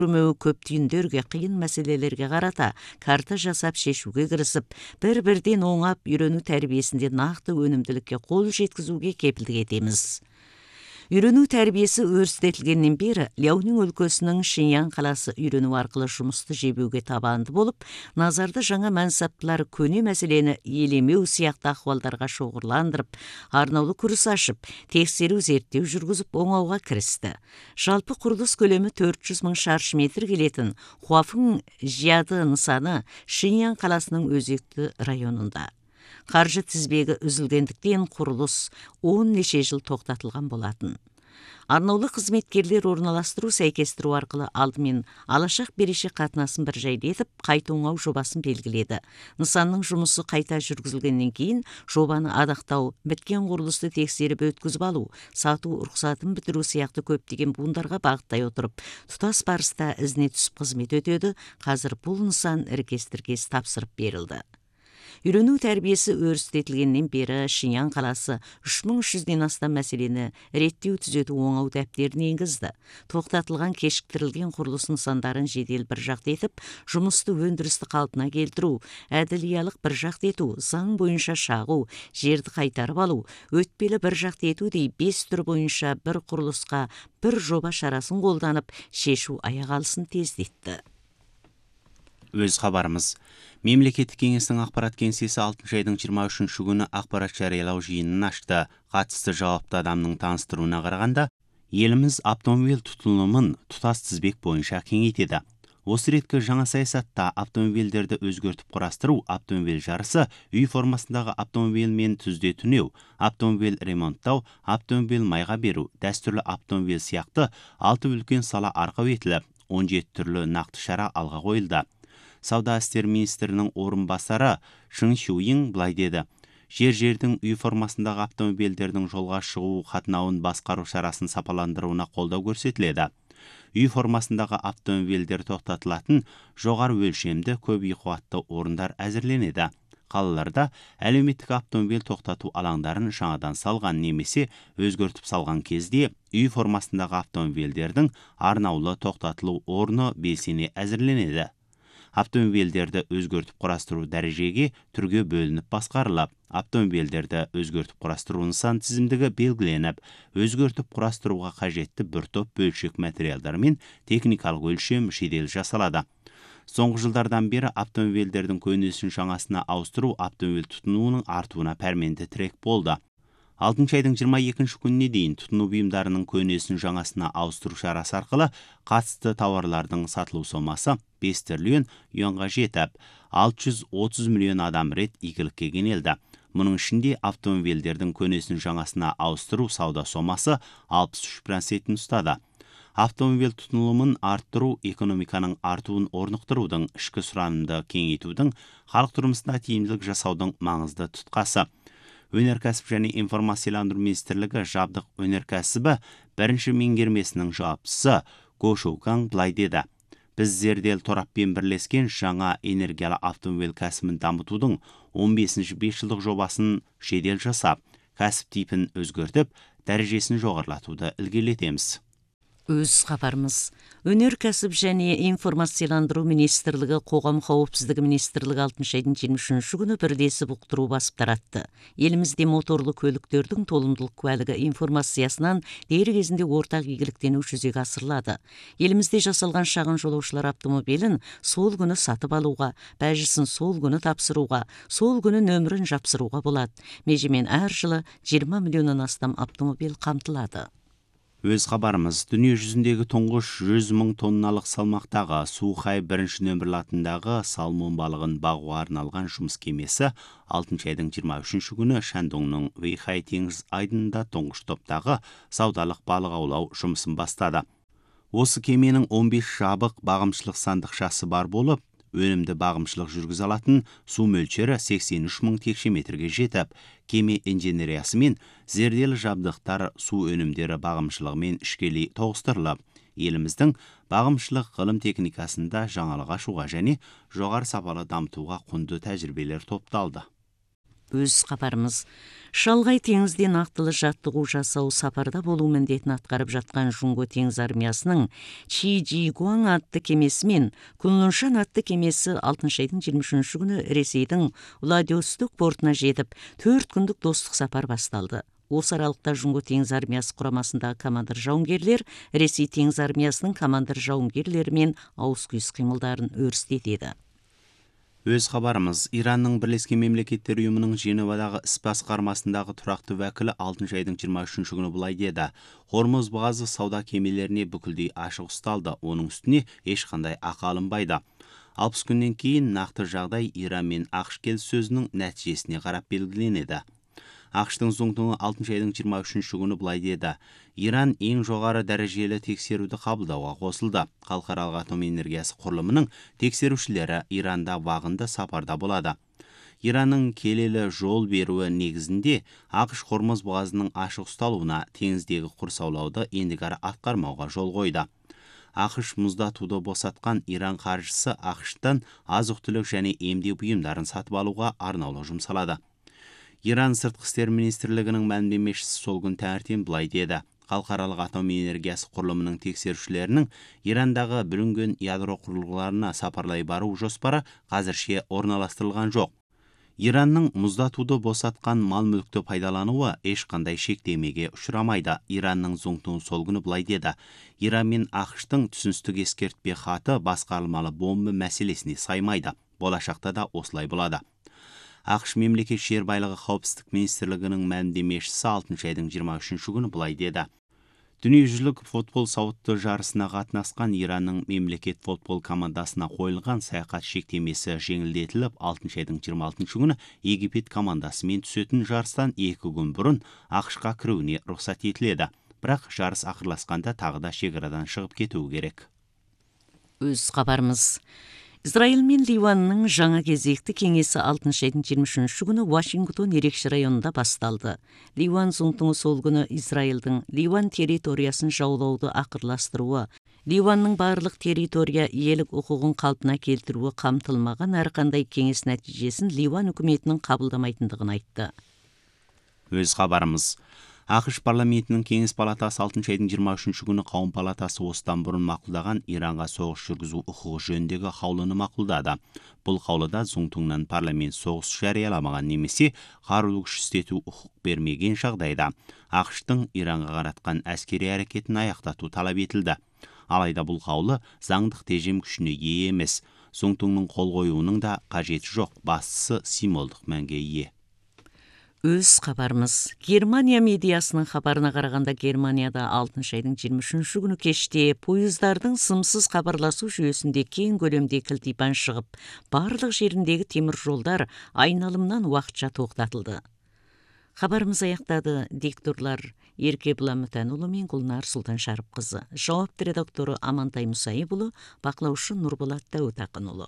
көрмеуі көп түйіндерге, қиын мәселелерге қарата карта жасап шешуге кірісіп, бір-бірден оңап үйрену тәрбиесінде нақты өнімділікке қол жеткізуге кепілдік етеміз. Үйрену тәрбиесі өрістетілгеннен бері Ляонин өлкөсінің Шиньян қаласы үйрену арқылы жұмысты жебеуге табанды болып, назарды жаңа мәнсаптылар көне мәселені елемеу сияқты ахуалдарға шоғырландырып, арнаулы курс ашып, тексеру зерттеу жүргізіп оңауға кірісті. Жалпы құрылыс көлемі 400 мың шаршы метр келетін Хуафың Жияды нысаны Шиньян қаласының өзекті районында. Қаржы тізбегі үзілгендіктен құрылыс 10 неше жыл тоқтатылған болатын. Арнаулы қызметкерлер орналастыру сәйкестіру арқылы алдымен алашақ берешек қатынасын бір жайды етіп, қайта оңау жобасын белгіледі. Нысанның жұмысы қайта жүргізілгеннен кейін жобаны адақтау, біткен құрылысты тексеріп өткізіп алу, сату рұқсатын бітіру сияқты көптеген буындарға бағыттай отырып, тұтас барыста ізіне түсіп қызмет өтеді. Қазір бұл нысан іркес-тіркес тапсырып берілді. Үйрену тәрбиесі өрістетілгеннен бері Шиньян қаласы 3300-ден астам мәселені реттеу түзету оңау дәптеріне енгізді. Тоқтатылған кешіктірілген құрылыс нысандарын жедел бір жақты етіп, жұмысты өндірісті қалпына келтіру, әділиялық бір жақты ету, заң бойынша шағу, жерді қайтарып алу, өтпелі бір жақты ету дей 5 түр бойынша бір құрылысқа бір жоба шарасын қолданып, шешу аяқ алысын тездетті. Өз хабарымыз. Мемлекеттік кеңестің ақпарат кеңсесі 6 айдың 23-ші күні ақпарат жариялау жиынын ашты. Қатысты жауапты адамның таныстыруына қарағанда, еліміз автомобиль тұтынымын тұтас тізбек бойынша кеңейтеді. Осы реткі жаңа саясатта автомобильдерді өзгертіп құрастыру, автомобиль жарысы, үй формасындағы автомобильмен түзде түнеу, автомобиль ремонттау, автомобиль майға беру, дәстүрлі автомобиль сияқты 6 үлкен сала арқау етіліп, 17 түрлі нақты шара алға қойылды. Сауда істер министрінің орынбасары Шың Шуйың былай деді: жер-жердің үй формасындағы автомобильдердің жолға шығу қатынауын басқару шарасын сапаландыруына қолдау көрсетіледі. Үй формасындағы автомобильдер тоқтатылатын жоғары өлшемді көп үй қуатты орындар әзірленеді. Қалаларда әлеуметтік автомобиль тоқтату алаңдарын жаңадан салған немесе өзгертіп салған кезде үй формасындағы автомобильдердің арнаулы тоқтатылу орны белсене әзірленеді. Автомобильдерді өзгертіп құрастыру дәрежеге түрге бөлініп басқарылып, автомобильдерді өзгертіп құрастыру нысан тізімдігі белгіленіп, өзгертіп құрастыруға қажетті бір топ бөлшек материалдар мен техникалық өлшем жедел жасалады. Соңғы жылдардан бері автомобильдердің көнесін жаңасына ауыстыру автомобиль тұтынуының артуына пәрменді тірек болды. 6 айдың 22-ші күніне дейін тұтыну бұйымдарының көнесін жаңасына ауыстыру шарасы арқылы қатысты тауарлардың сатылу сомасы 5 триллион юанға жетіп, 630 миллион адам рет игілікке кенелді. Мұның ішінде автомобильдердің көнесін жаңасына ауыстыру сауда сомасы 63% ұстады. Автомобиль тұтынылымын арттыру экономиканың артуын орнықтырудың, ішкі сұранымды кеңейтудің, халық тұрмысына тиімділік жасаудың маңызды тұтқасы. Өнеркәсіп және информацияландыру министрлігі жабдық өнеркәсібі бірінші меңгермесінің жауаптысы Го Шоукаң былай деді: біз зерделі тораппен бірлескен жаңа энергиялы автомобиль кәсібін дамытудың 15-ші 5 жылдық жобасын жедел жасап, кәсіп типін өзгертіп, дәрежесін жоғарлатуды ілгерілетеміз. Өз хабарымыз. Өнеркәсіп және информацияландыру министрлігі, қоғам қауіпсіздігі министрлігі 6 айдың 23-ші күні бірлесіп ұқтыру басып таратты. Елімізде моторлы көліктердің толымдылық куәлігі информациясынан дер кезінде ортақ игіліктену жүзеге асырылады. Елімізде жасалған шағын жолаушылар автомобилін сол күні сатып алуға, бәжісін сол күні тапсыруға, сол күні нөмірін жапсыруға болады. Межемен әр жылы 20 миллионнан астам автомобиль қамтылады. Өз хабарымыз. Дүние жүзіндегі тұңғыш 100 мың тонналық салмақтағы Сухай 1-ші нөмірлі атындағы салмон балығын бағуға арналған жұмыс кемесі 6 айдың 23-ші күні Шандоңның Вэйхай теңіз айдынында тұңғыш топтағы саудалық балық аулау жұмысын бастады. Осы кеменің 15 жабық бағымшылық сандықшасы бар болып, өнімді бағымшылық жүргізе алатын су мөлшері 83 мың текше метрге жетіп, кеме инженериясы мен зерделі жабдықтар су өнімдері бағымшылығымен ішкелей тоғыстырылып, еліміздің бағымшылық ғылым техникасында жаңалық ашуға және жоғары сапалы дамытуға құнды тәжірибелер топталды. Өз хабарымыз. Шалғай теңізде нақтылы жаттығу жасау сапарда болу міндетін атқарып жатқан Жунго теңіз армиясының Чижигуан атты кемесі мен Кунлуншан атты кемесі 6 айдың 23 күні Ресейдің Владивосток портына жетіп, 4 күндік достық сапар басталды. Осы аралықта Жунго теңіз армиясы құрамасындағы командир жауынгерлер Ресей теңіз армиясының командир жауынгерлерімен ауыс-күйіс қимылдарын өрістетеді. Өз хабарымыз. Иранның Бірлескен Мемлекеттер ұйымының Женевадағы іс басқармасындағы тұрақты уәкілі 6 айдың 23 күні былай деді. Хормуз бұғазы сауда кемелеріне бүкілдей ашық ұсталды. Оның үстіне ешқандай ақы алынбайды. 60 күннен кейін нақты жағдай Иран мен ақш келіссөзінің нәтижесіне қарап белгіленеді. ақштың Зоңтуңы 6 айдың 23 күні былай деді. Иран ең жоғары дәрежелі тексеруді қабылдауға қосылды. Халықаралық атом энергиясы құрылымының тексерушілері Иранда вағында сапарда болады. Иранның келелі жол беруі негізінде ақш Хормуз бұғазының ашық ұсталуына теңіздегі құрсаулауды ендігәрі атқармауға жол қойды. ақш мұздатуды босатқан Иран қаржысы ақштан азық-түлік және емдеу бұйымдарын сатып алуға арнаулы жұмсалады. Иран сыртқы істер министрлігінің мәлімдемешісі сол күн таңертең былай деді. Халықаралық атом энергиясы құрылымының тексерушілерінің Ирандағы бүлінген ядро құрылғыларына сапарлай бару жоспары қазірше орналастырылған жоқ. Иранның мұздатуды босатқан мал-мүлікті пайдалануы ешқандай шектемеге ұшырамайды. Иранның Зоңтуң сол күні былай деді. Иран мен ақштың түсіністік ескертпе хаты басқарылмалы бомба мәселесіне саймайды. Болашақта да осылай болады. ақш мемлекет жер байлығы қауіпсіздік министрлігінің мәлімдемешісі 6 айдың 23 күні былай деді. Дүниежүзілік футбол сауытты жарысына қатынасқан Иранның мемлекет футбол командасына қойылған саяхат шектемесі жеңілдетіліп, 6 айдың 26 күні Египет командасымен түсетін жарыстан 2 күн бұрын ақшқа кіруіне рұқсат етіледі. Бірақ жарыс ақырласқанда тағы да шекарадан шығып кетуі керек. Өз хабарымыз. Израиль мен Ливанның жаңа кезекті кеңесі 6 айдың 23 күні Вашингтон ерекше районында басталды. Ливан Зоңтуңы сол күні Израилдің Ливан территориясын жаулауды ақырластыруы, Ливанның барлық территория иелік құқығын қалпына келтіруі қамтылмаған әрқандай кеңес нәтижесін Ливан үкіметінің қабылдамайтындығын айтты. Өз хабарымыз. ақш парламентінің кеңес палатасы 6 айдың 23 күні қауым палатасы осыдан бұрын мақұлдаған Иранға соғыс жүргізу құқығы жөніндегі қаулыны мақұлдады. Бұл қаулыда Зоңтуңнан парламент соғыс жарияламаған немесе қарулы күш істету құқық бермеген жағдайда ақштың Иранға қаратқан әскери әрекетін аяқтату талап етілді. Алайда бұл қаулы заңдық тежем күшіне ие емес. Зоңтуңның қол қоюының да қажеті жоқ, бастысы символдық мәнге ие. Өз хабарымыз. Германия медиасының хабарына қарағанда Германияда 6 айдың 23 күні кеште пойыздардың сымсыз хабарласу жүйесінде кең көлемде кілтипан шығып, барлық жеріндегі темір жолдар айналымнан уақытша тоқтатылды. Хабарымыз аяқтады. Дикторлар Еркебұла Мүтәнұлы мен Гүлнар Сұлтаншарыпқызы. Жауапты редакторы Амантай Мұсайыпұлы, бақылаушы Нұрболат Дәуітақынұлы.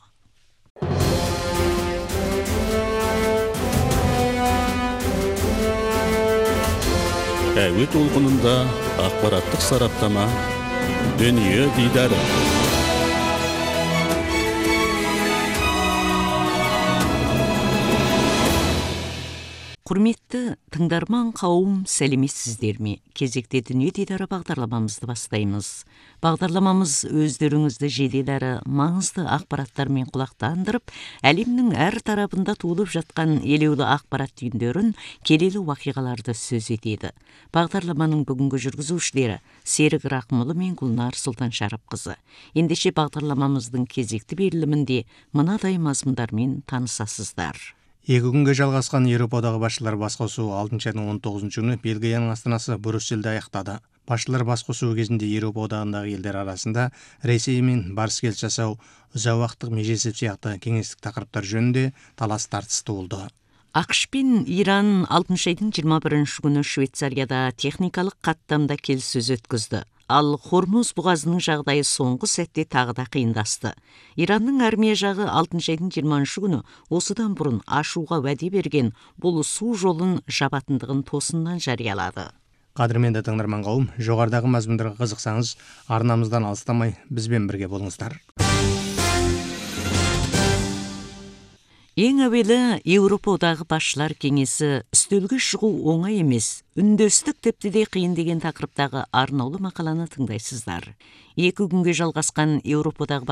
Әуе толқынында ақпараттық сараптама, дүние дидары. Құрметті тыңдарман қауым, сәлеметсіздер ме? Кезекте дүние дидары бағдарламамызды бастаймыз. Бағдарламамыз өздеріңізді жедел әрі маңызды ақпараттармен құлақтандырып, әлемнің әр тарапында туылып жатқан елеулі ақпарат түйіндерін, келелі уақиғаларды сөз етеді. Бағдарламаның бүгінгі жүргізушілері Серік Рақмұлы мен Гүлнар Сұлтаншарыпқызы. Ендеше бағдарламамыздың кезекті берілімінде мынадай мазмұндармен танысасыздар. 2 күнге жалғасқан Еуропадағы басшылар басқосуы 6 айдың 19 күні Бельгияның астанасы Брюссельде аяқтады. Басшылар басқосуы кезінде Еуропа одағындағы елдер арасында Ресеймен барыс келіс жасау, ұзақ уақыттық межесіп сияқты кеңестік тақырыптар жөнінде талас тартыс туылды. ақш пен Иран 6 айдың 21 күні Швейцарияда техникалық қаттамда келіссөз өткізді. Ал Хормуз бұғазының жағдайы соңғы сәтте тағы да қиындасты. Иранның армия жағы 6 айдың 20 күні осыдан бұрын ашуға уәде берген бұл су жолын жабатындығын тосыннан жариялады. Қадірменді тыңдарман қауым, жоғарыдағы мазмұндарға қызықсаңыз, арнамыздан алыстамай бізбен бірге болыңыздар. Ең әуелі Еуропа одағы басшылар кеңесі үстелге шығу оңай емес, үндестік тіпті де қиын деген тақырыптағы арнаулы мақаланы тыңдайсыздар. 2 күнге жалғасқан Еуропа одағы